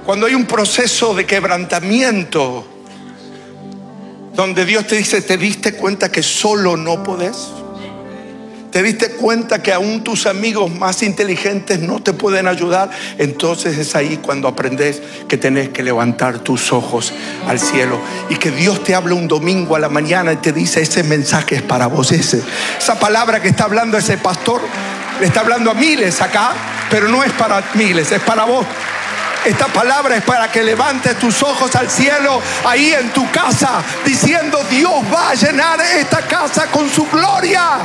Cuando hay un proceso de quebrantamiento, donde Dios te dice, ¿te diste cuenta que solo no podés? ¿Te diste cuenta que aún tus amigos más inteligentes no te pueden ayudar? Entonces es ahí cuando aprendes que tenés que levantar tus ojos al cielo. Y que Dios te habla un domingo a la mañana y te dice, ese mensaje es para vos. Esa palabra que está hablando ese pastor, le está hablando a miles acá, pero no es para miles, es para vos. Esta palabra es para que levantes tus ojos al cielo ahí en tu casa, diciendo, Dios va a llenar esta casa con su gloria.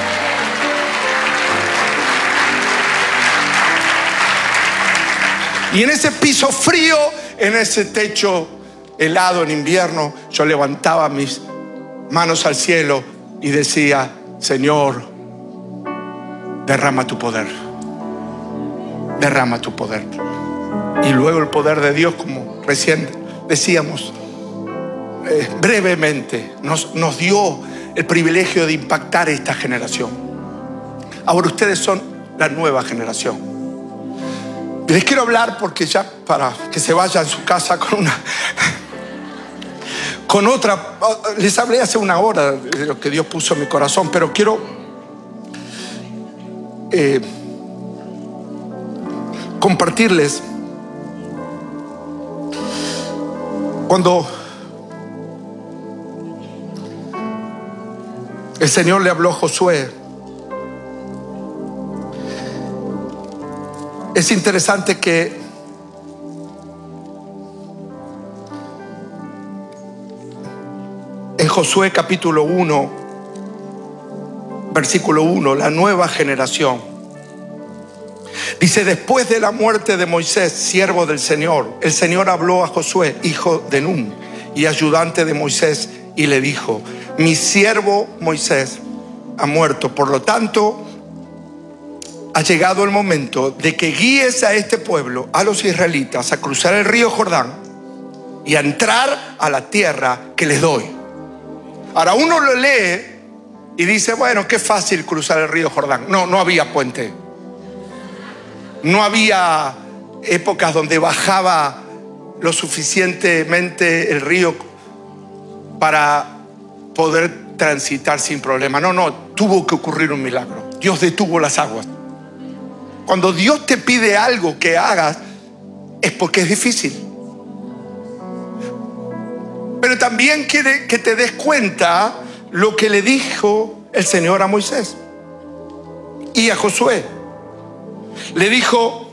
Y en ese piso frío, en ese techo helado en invierno, yo levantaba mis manos al cielo y decía, Señor, derrama tu poder. Derrama tu poder. Y luego el poder de Dios, como recién decíamos, brevemente nos dio el privilegio de impactar esta generación. Ahora ustedes son la nueva generación. Les quiero hablar, porque ya para que se vaya a su casa con otra. Les hablé hace una hora de lo que Dios puso en mi corazón, pero quiero compartirles. Cuando el Señor le habló a Josué, es interesante que en Josué capítulo 1, versículo 1, la nueva generación, dice, después de la muerte de Moisés, siervo del Señor, el Señor habló a Josué, hijo de Nun y ayudante de Moisés, y le dijo, mi siervo Moisés ha muerto, por lo tanto, ha llegado el momento de que guíes a este pueblo, a los israelitas, a cruzar el río Jordán y a entrar a la tierra que les doy. Ahora uno lo lee y dice, bueno, qué fácil cruzar el río Jordán. No había puente. No había épocas donde bajaba lo suficientemente el río para poder transitar sin problema. No, tuvo que ocurrir un milagro. Dios detuvo las aguas. Cuando Dios te pide algo que hagas, es porque es difícil. Pero también quiere que te des cuenta lo que le dijo el Señor a Moisés y a Josué. Le dijo,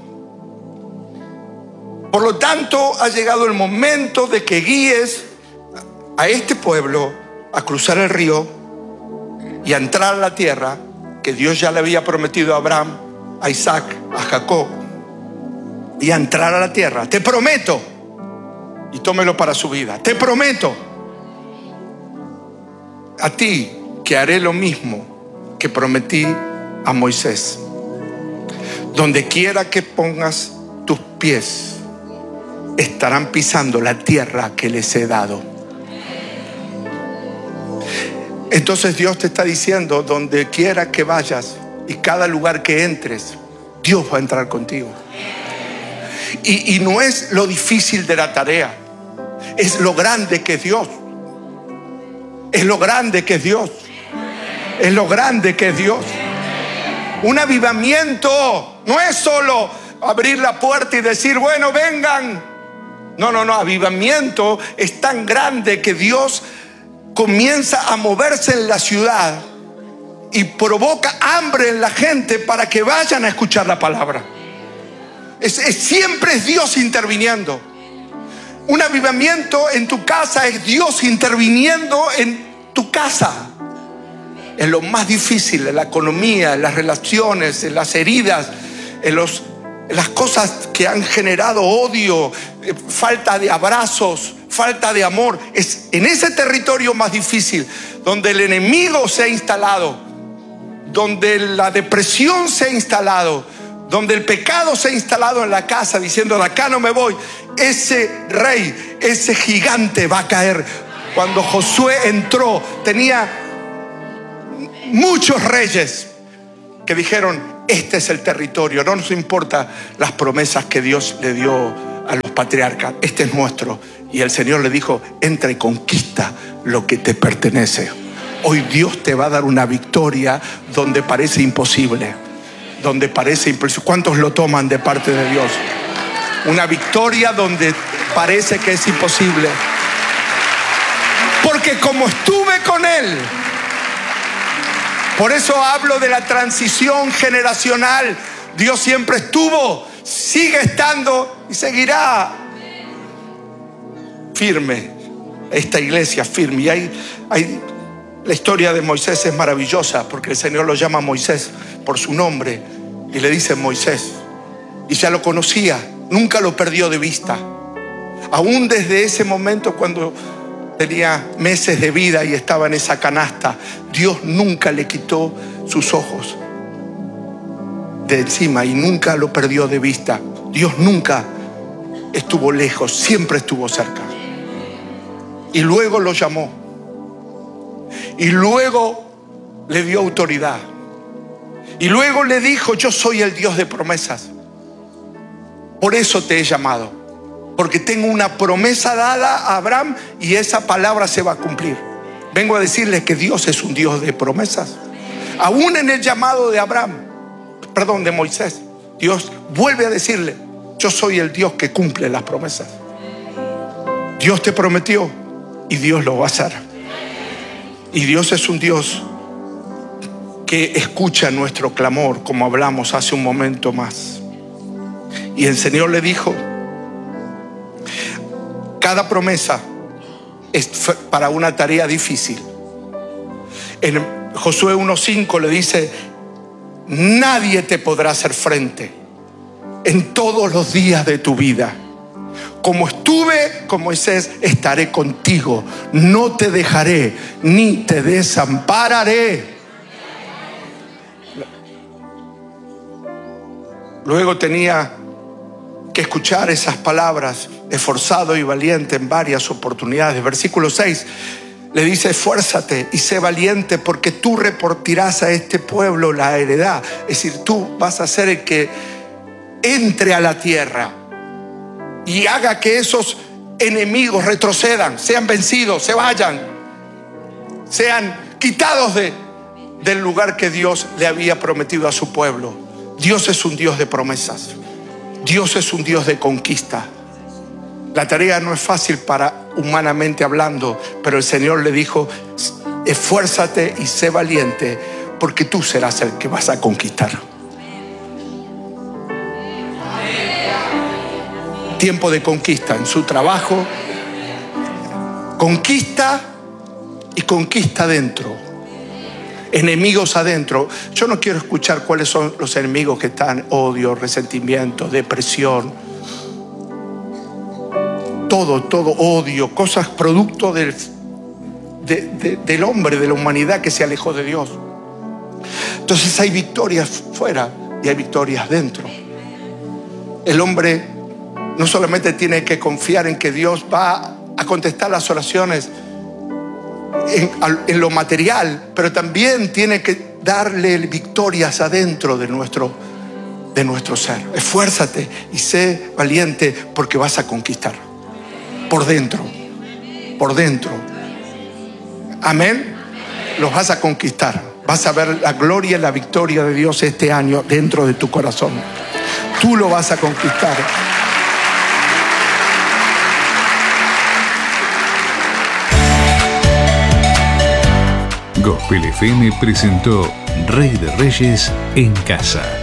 por lo tanto, ha llegado el momento de que guíes a este pueblo a cruzar el río y a entrar a la tierra que Dios ya le había prometido a Abraham, a Isaac, a Jacob, y a entrar a la tierra. Te prometo, y tómelo para su vida, te prometo a ti que haré lo mismo que prometí a Moisés. Donde quiera que pongas tus pies, estarán pisando la tierra que les he dado. Entonces Dios te está diciendo, donde quiera que vayas y cada lugar que entres, Dios va a entrar contigo. Y no es lo difícil de la tarea, es lo grande que es Dios. Es lo grande que es Dios. Es lo grande que es Dios. Un avivamiento no es solo abrir la puerta y decir, bueno, vengan. No, avivamiento es tan grande que Dios comienza a moverse en la ciudad y provoca hambre en la gente para que vayan a escuchar la palabra. Siempre es Dios interviniendo. Un avivamiento en tu casa es Dios interviniendo en tu casa. En lo más difícil, en la economía, en las relaciones, en las heridas, en las cosas que han generado odio, falta de abrazos, falta de amor. Es en ese territorio más difícil donde el enemigo se ha instalado, donde la depresión se ha instalado, donde el pecado se ha instalado en la casa, diciendo, de acá no me voy. Ese rey, ese gigante va a caer. Cuando Josué entró, tenía muchos reyes que dijeron, este es el territorio. No nos importa las promesas que Dios le dio a los patriarcas: este es nuestro. Y el Señor le dijo: entra y conquista lo que te pertenece. Hoy Dios te va a dar una victoria donde parece imposible. Donde parece imposible. ¿Cuántos lo toman de parte de Dios? Una victoria donde parece que es imposible. Porque como estuve con Él. Por eso hablo de la transición generacional. Dios siempre estuvo, sigue estando y seguirá firme. Esta iglesia firme. Y hay la historia de Moisés es maravillosa, porque el Señor lo llama Moisés por su nombre y le dice Moisés. Y ya lo conocía, nunca lo perdió de vista. Aún desde ese momento, cuando tenía meses de vida y estaba en esa canasta, Dios nunca le quitó sus ojos de encima y nunca lo perdió de vista. Dios nunca estuvo lejos, siempre estuvo cerca. Y luego lo llamó. Y luego le dio autoridad. Y luego le dijo: yo soy el Dios de promesas. Por eso te he llamado. Porque tengo una promesa dada a Abraham y esa palabra se va a cumplir. Vengo a decirles que Dios es un Dios de promesas. Aún en el llamado de de Moisés, Dios vuelve a decirle: yo soy el Dios que cumple las promesas. Dios te prometió y Dios lo va a hacer. Y Dios es un Dios que escucha nuestro clamor, como hablamos hace un momento más. Y el Señor le dijo: cada promesa es para una tarea difícil. En Josué 1:5 le dice: nadie te podrá hacer frente en todos los días de tu vida. Como estuve con Moisés, estaré contigo. No te dejaré ni te desampararé. Luego tenía que escuchar esas palabras: esforzado y valiente, en varias oportunidades. Versículo 6 le dice: esfuérzate y sé valiente, porque tú repartirás a este pueblo la heredad. Es decir, tú vas a ser el que entre a la tierra y haga que esos enemigos retrocedan, sean vencidos, se vayan, sean quitados del lugar que Dios le había prometido a su pueblo. Dios es un Dios de promesas. Dios es un Dios de conquista. La tarea no es fácil humanamente hablando, pero el Señor le dijo: esfuérzate y sé valiente, porque tú serás el que vas a conquistar. Tiempo de conquista en su trabajo, conquista y conquista adentro, enemigos adentro. Yo no quiero escuchar cuáles son los enemigos que están: odio, resentimiento, depresión, todo odio, cosas producto del hombre, de la humanidad que se alejó de Dios. Entonces hay victorias fuera y hay victorias dentro. El hombre no solamente tiene que confiar en que Dios va a contestar las oraciones en lo material, pero también tiene que darle victorias adentro de nuestro ser. Esfuérzate y sé valiente, porque vas a conquistar por dentro. Amén. Los vas a conquistar. Vas a ver la gloria y la victoria de Dios este año dentro de tu corazón. Tú lo vas a conquistar. Gospel FM presentó Rey de Reyes en Casa.